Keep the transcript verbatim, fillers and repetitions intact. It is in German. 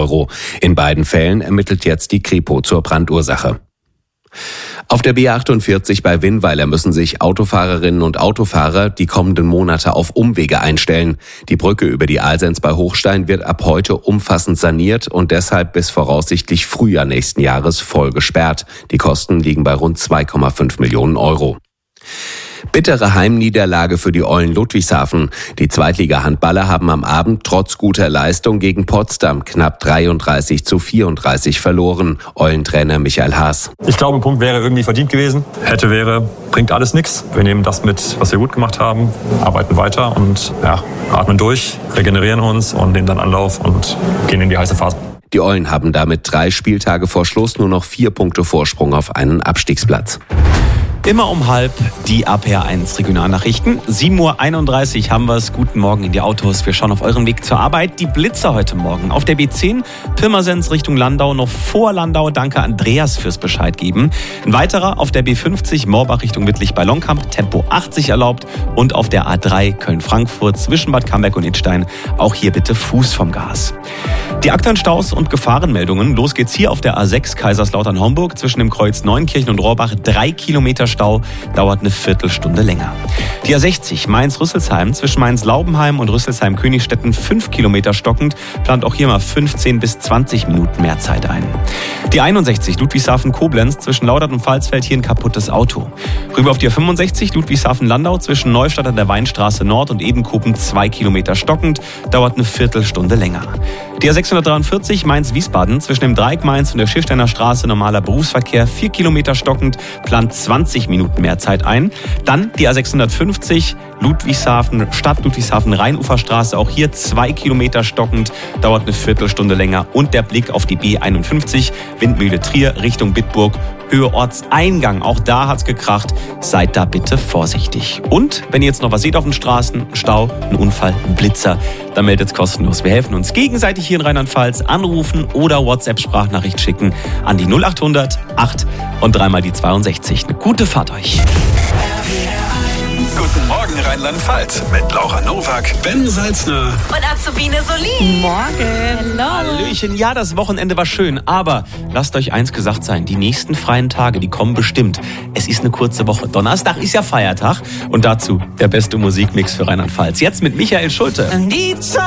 Euro. In beiden Fällen ermittelt jetzt die Kripo zur Brandursache. Auf der B achtundvierzig bei Winnweiler müssen sich Autofahrerinnen und Autofahrer die kommenden Monate auf Umwege einstellen. Die Brücke über die Alsens bei Hochstein wird ab heute umfassend saniert und deshalb bis voraussichtlich Frühjahr nächsten Jahres voll gesperrt. Die Kosten liegen bei rund zwei Komma fünf Millionen Euro. Bittere Heimniederlage für die Eulen Ludwigshafen. Die Zweitliga-Handballer haben am Abend trotz guter Leistung gegen Potsdam knapp dreiunddreißig zu vierunddreißig verloren. Eulentrainer Michael Haas. Ich glaube, ein Punkt wäre irgendwie verdient gewesen. Hätte, wäre, bringt alles nichts. Wir nehmen das mit, was wir gut gemacht haben, arbeiten weiter und ja, atmen durch, regenerieren uns und nehmen dann Anlauf und gehen in die heiße Phase. Die Eulen haben damit drei Spieltage vor Schluss nur noch vier Punkte Vorsprung auf einen Abstiegsplatz. Immer um halb die A P R eins Regionalnachrichten. sieben Uhr einunddreißig haben wir es. Guten Morgen in die Autos. Wir schauen auf euren Weg zur Arbeit. Die Blitzer heute Morgen. Auf der B zehn Pirmasens Richtung Landau, noch vor Landau. Danke Andreas fürs Bescheid geben. Ein weiterer auf der B fünfzig Morbach Richtung Wittlich-Ballonkamp. Tempo achtzig erlaubt. Und auf der A drei Köln-Frankfurt zwischen Bad Camberg und Idstein. Auch hier bitte Fuß vom Gas. Die aktuellen Staus und Gefahrenmeldungen. Los geht's hier auf der A sechs Kaiserslautern-Homburg zwischen dem Kreuz Neunkirchen und Rohrbach. Drei Kilometer Stau, dauert eine Viertelstunde länger. Die A sechzig Mainz-Rüsselsheim zwischen Mainz-Laubenheim und Rüsselsheim-Königstetten fünf Kilometer stockend, plant auch hier mal fünfzehn bis zwanzig Minuten mehr Zeit ein. Die einundsechzig Ludwigshafen-Koblenz zwischen Laudert und Pfalzfeld, hier ein kaputtes Auto. Rüber auf die A fünfundsechzig Ludwigshafen-Landau zwischen Neustadt an der Weinstraße Nord und Edenkoben zwei Kilometer stockend, dauert eine Viertelstunde länger. Die A sechshundertdreiundvierzig Mainz-Wiesbaden zwischen dem Dreieck Mainz und der Schilfsteiner Straße normaler Berufsverkehr vier Kilometer stockend, plant zwanzig Minuten mehr Zeit ein. Dann die A sechshundertfünfzig Ludwigshafen, Stadt Ludwigshafen Rheinuferstraße, auch hier zwei Kilometer stockend, dauert eine Viertelstunde länger. Und der Blick auf die B einundfünfzig Windmühle Trier Richtung Bitburg, Höhe Ortseingang, auch da hat's gekracht. Seid da bitte vorsichtig. Und wenn ihr jetzt noch was seht auf den Straßen, ein Stau, ein Unfall, ein Blitzer, dann meldet's kostenlos. Wir helfen uns gegenseitig hier in Rheinland-Pfalz. Anrufen oder WhatsApp-Sprachnachricht schicken an die null achthundert acht und dreimal die zweiundsechzig. Eine gute Fahrt euch. Guten Morgen Rheinland-Pfalz mit Laura Nowak, Ben Salzner und Azubine Solin. Morgen. Hallo. Hallöchen. Ja, das Wochenende war schön, aber lasst euch eins gesagt sein, die nächsten freien Tage, die kommen bestimmt. Es ist eine kurze Woche. Donnerstag ist ja Feiertag und dazu der beste Musikmix für Rheinland-Pfalz. Jetzt mit Michael Schulte. Die